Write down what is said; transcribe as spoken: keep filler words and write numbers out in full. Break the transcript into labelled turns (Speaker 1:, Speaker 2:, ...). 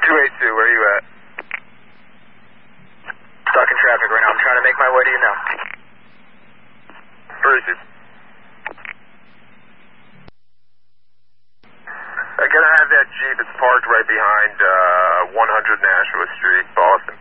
Speaker 1: two eight two, where are you at?
Speaker 2: Stuck in traffic right now. I'm trying to make my way to you now.
Speaker 1: Where is it? I'm gonna have that Jeep. It's parked right behind uh, one hundred Nashua Street, Boston.